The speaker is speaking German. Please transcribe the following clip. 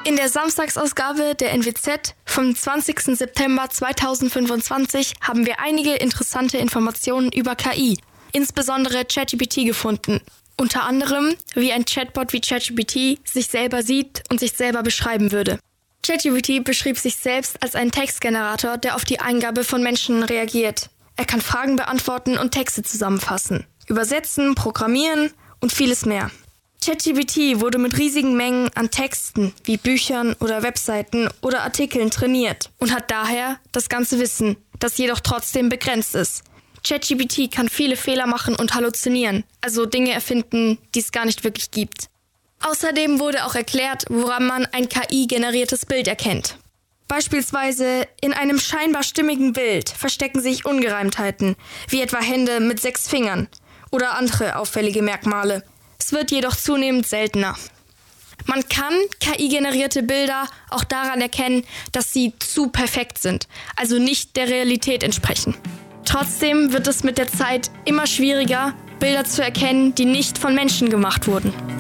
In der Samstagsausgabe der NWZ vom 20. September 2025 haben wir einige interessante Informationen über KI, insbesondere ChatGPT, gefunden. Unter anderem, wie ein Chatbot wie ChatGPT sich selber sieht und sich selber beschreiben würde. ChatGPT beschrieb sich selbst als einen Textgenerator, der auf die Eingabe von Menschen reagiert. Er kann Fragen beantworten und Texte zusammenfassen, übersetzen, programmieren und vieles mehr. ChatGPT wurde mit riesigen Mengen an Texten wie Büchern oder Webseiten oder Artikeln trainiert und hat daher das ganze Wissen, das jedoch trotzdem begrenzt ist. ChatGPT kann viele Fehler machen und halluzinieren, also Dinge erfinden, die es gar nicht wirklich gibt. Außerdem wurde auch erklärt, woran man ein KI-generiertes Bild erkennt. Beispielsweise in einem scheinbar stimmigen Bild verstecken sich Ungereimtheiten, wie etwa Hände mit 6 Fingern oder andere auffällige Merkmale. Es wird jedoch zunehmend seltener. Man kann KI-generierte Bilder auch daran erkennen, dass sie zu perfekt sind, also nicht der Realität entsprechen. Trotzdem wird es mit der Zeit immer schwieriger, Bilder zu erkennen, die nicht von Menschen gemacht wurden.